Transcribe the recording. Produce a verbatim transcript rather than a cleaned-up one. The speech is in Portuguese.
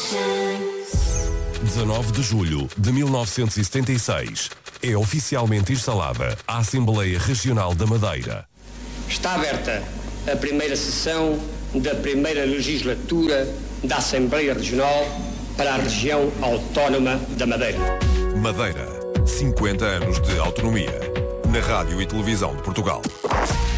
dezanove de julho de mil novecentos e setenta e seis. É oficialmente instalada a Assembleia Regional da Madeira. Está aberta a primeira sessão da primeira legislatura da Assembleia Regional para a região autónoma da Madeira. Madeira, cinquenta anos de autonomia. Na Rádio e Televisão de Portugal.